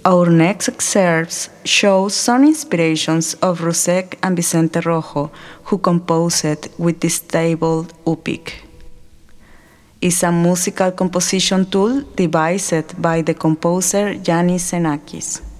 Our next excerpts show some inspirations of Rusek and Vicente Rojo, who composed with this stable UPIC. It's a musical composition tool devised by the composer Yanis Xenakis.